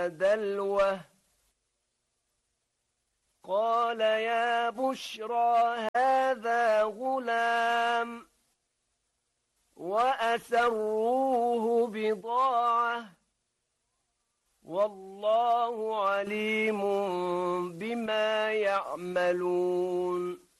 دلوه قال يا بشرى هذا غلام وأسروه بضاعة والله عليم بما يعملون